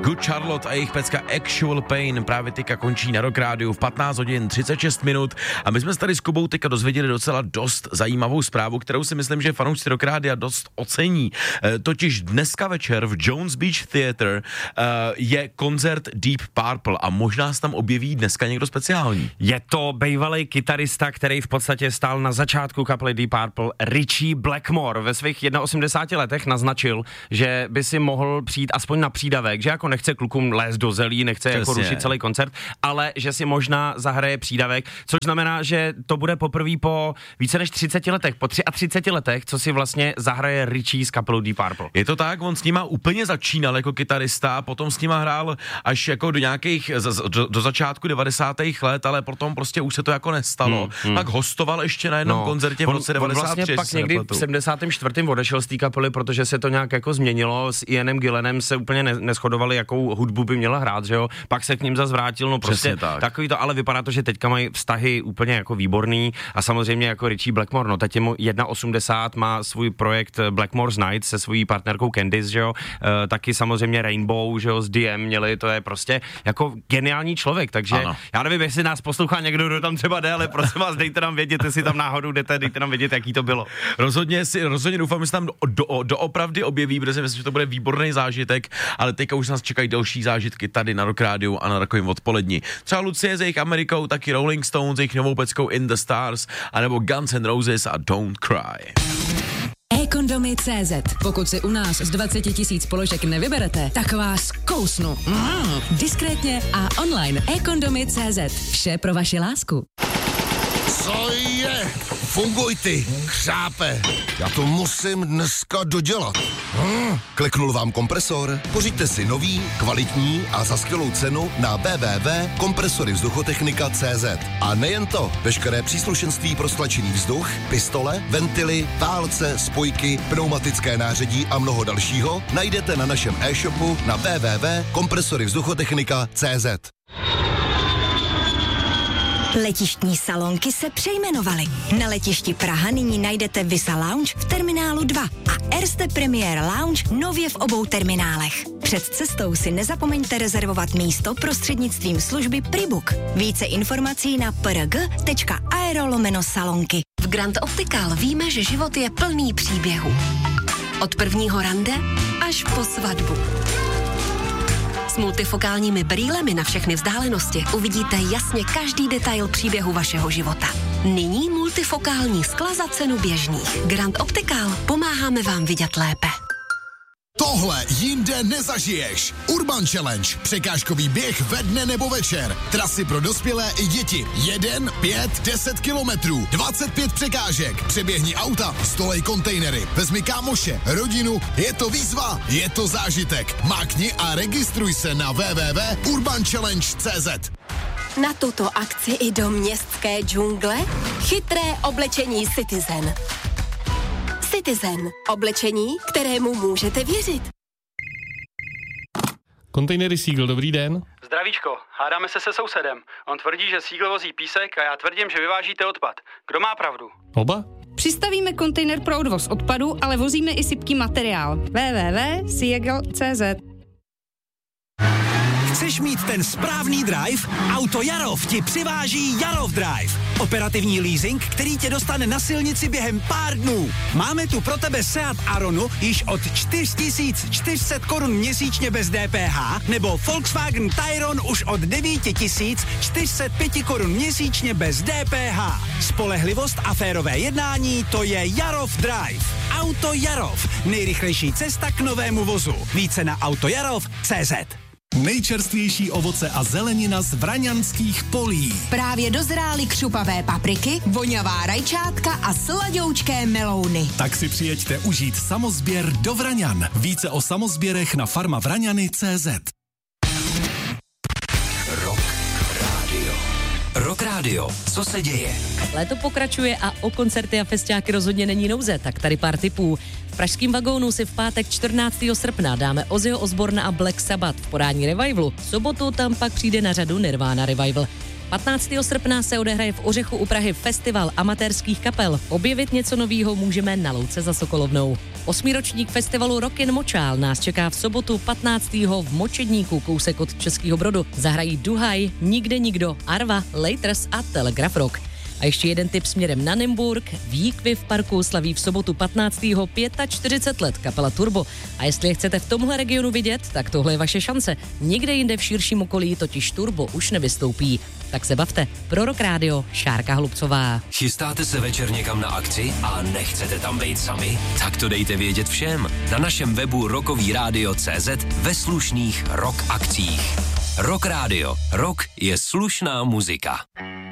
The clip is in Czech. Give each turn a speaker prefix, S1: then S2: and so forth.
S1: Good Charlotte a jejich pecka Actual Pain právě teďka končí na Rock Rádiu v 15 hodin 36 minut a my jsme se tady s Kubou teďka dozvěděli docela dost zajímavou zprávu, kterou si myslím, že fanoušci Rock Rádia dost ocení. Totiž dneska večer v Jones Beach Theatre je koncert Deep Purple a možná se tam objeví dneska někdo speciální.
S2: Je to bývalý kytarista, který v podstatě stál na začátku kapely Deep Purple, Richie Blackmore. Ve svých 81 letech naznačil, že by si mohl přijít aspoň na přídavek, že jako nechce klukům lézt do zelí, nechce jako rušit celý koncert, ale že si možná zahraje přídavek, což znamená, že to bude poprvé po více než 30 letech, po 33 letech, co si vlastně zahraje Richie s kapelou Deep Purple.
S1: Je to tak, on s nima úplně začínal jako kytarista, potom s nima hrál až jako do nějakých, do začátku 90. let, ale potom prostě už se to jako nestalo. Tak hostoval ještě na jednom koncertě v roce 93.
S2: Vlastně pak někdy v 74. odešel z té kapely, protože se to nějak jako změnilo, s Ianem Gillenem se úplně neshodovali, jakou hudbu by měla hrát, že jo? Pak se k ním zase vrátil, no prostě takový to, ale vypadá to, že teďka mají vztahy úplně jako výborný a samozřejmě jako Richie Blackmore, no teď je mu 1,80, má svůj projekt Blackmore's Night se svojí partnerkou Candice, že jo? Taky samozřejmě Rainbow, že jo, s DM měli, to je prostě jako geniální člověk, takže já nevím, jestli nás poslouchá někdo, kdo tam třeba jde, ale prosím vás, dejte nám vědět, jestli tam náhodou jdete, dejte nám vědět, jaký to bylo.
S1: Rozhodně doufám, že se tam doopravdy objeví, protože si myslím, že to bude výborný zážitek, ale teďka už nás čekají další zážitky tady na Rock Rádiu a na Rockovém odpoledni. Třeba Lucie s jejich Amerikou, taky Rolling Stones, jejich novou peckou In the Stars, anebo Guns N' Roses a Don't Cry.
S3: eKondomy.cz. Pokud si u nás z 20 000 položek nevyberete, tak vás kousnu. Diskrétně a online. eKondomy.cz. Vše pro vaši lásku.
S4: Co je? Funguj ty, chřápe. Já to musím dneska dodělat. Kliknul vám kompresor? Pořiďte si nový, kvalitní a za skvělou cenu na www.kompresoryvzduchotechnika.cz. A nejen to, veškeré příslušenství pro stlačený vzduch, pistole, ventily, válce, spojky, pneumatické nářadí a mnoho dalšího najdete na našem e-shopu na www.kompresoryvzduchotechnika.cz.
S5: Letištní salonky se přejmenovaly. Na letišti Praha nyní najdete Visa Lounge v terminálu 2 a Erste Premier Lounge nově v obou terminálech. Před cestou si nezapomeňte rezervovat místo prostřednictvím služby Pribook. Více informací na prg.aero/salonky.
S6: V Grand Optical víme, že život je plný příběhů. Od prvního rande až po svatbu. S multifokálními brýlemi na všechny vzdálenosti uvidíte jasně každý detail příběhu vašeho života. Nyní multifokální skla za cenu běžných. Grand Optical, pomáháme vám vidět lépe.
S4: Tohle jinde nezažiješ. Urban Challenge. Překážkový běh ve dne nebo večer. Trasy pro dospělé i děti. 1, 5, 10 kilometrů. 25 překážek. Přeběhni auta, stolej kontejnery. Vezmi kámoše, rodinu. Je to výzva, je to zážitek. Mákni a registruj se na www.urbanchallenge.cz.
S6: Na tuto akci i do městské džungle chytré oblečení Citizen. Citizen. Oblečení, kterému můžete věřit.
S7: Kontejnery Seagull, dobrý den.
S8: Zdravíčko, hádáme se sousedem. On tvrdí, že Seagull vozí písek a já tvrdím, že vyvážíte odpad. Kdo má pravdu?
S7: Oba?
S9: Přistavíme kontejner pro odvoz odpadu, ale vozíme i sypký materiál. www.seagull.cz.
S10: Chceš mít ten správný drive? Auto Jarov ti přiváží Jarov Drive. Operativní leasing, který tě dostane na silnici během pár dnů. Máme tu pro tebe Seat Aronu již od 4 400 korun měsíčně bez DPH nebo Volkswagen Tayron už od 9 405 korun měsíčně bez DPH. Spolehlivost a férové jednání, to je Jarov Drive. Auto Jarov. Nejrychlejší cesta k novému vozu. Více na autojarov.cz.
S11: Nejčerstvější ovoce a zelenina z vraňanských polí.
S5: Právě dozrály křupavé papriky, voňavá rajčátka a sladoučké melouny.
S11: Tak si přijeďte užít samozběr do Vraňan. Více o samozběrech na farmavraňany.cz.
S12: Rock Radio. Co se děje?
S13: Léto pokračuje a o koncerty a festiáky rozhodně není nouze, tak tady pár tipů. V pražském vagónu si v pátek 14. srpna dáme Ozzyho Osborna a Black Sabbath v podání Revivalu. V sobotu tam pak přijde na řadu Nirvana Revival. 15. srpna se odehraje v Ořechu u Prahy festival amatérských kapel. Objevit něco novýho můžeme na louce za Sokolovnou. 8. ročník festivalu Rockin' Močál nás čeká v sobotu 15. v Močedníku, kousek od Českého Brodu. Zahrají Duhaj, Nikde nikdo, Arva, Laters a Telegraf Rock. A ještě jeden tip směrem na Nymburk. Výkvy v parku slaví v sobotu 15. 45 let kapela Turbo. A jestli je chcete v tomhle regionu vidět, tak tohle je vaše šance. Nikde jinde v širším okolí totiž Turbo už nevystoupí. Tak se bavte. Pro Rock Radio, Šárka Hlubcová.
S12: Chystáte se večer někam na akci a nechcete tam být sami? Tak to dejte vědět všem. Na našem webu rockovyradio.cz ve slušných rock akcích. Rock Radio. Rock je slušná muzika.